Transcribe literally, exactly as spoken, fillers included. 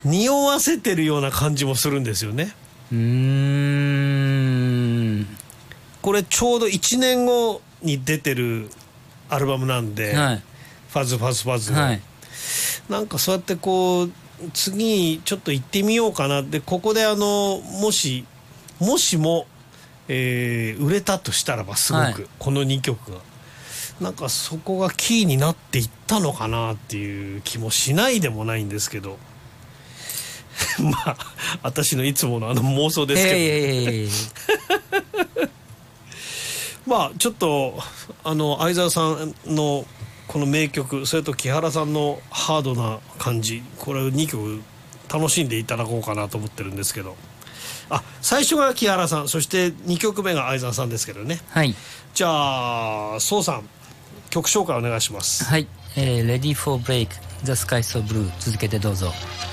匂わせてるような感じもするんですよね。 うーん。 これちょうどいちねんごに出てるアルバムなんで、 はい、 ファズファズファズの、 はい、 なんかそうやってこう次にちょっと行ってみようかな。でここであのもしもしも、えー売れたとしたらばすごく、はい、このにきょくがなんかそこがキーになっていったのかなっていう気もしないでもないんですけどまあ私のいつものあの妄想ですけど、ね、えー、まあちょっとあの相沢さんのこの名曲、それと木原さんのハードな感じ、これをにきょく楽しんでいただこうかなと思ってるんですけど、あ、最初が木原さん、そしてにきょくめが相沢さんですけどね。 はい。 じゃあ宋さん、曲紹介お願いします。 はい、えー、Ready for Break The Sky So Blue 続けてどうぞ。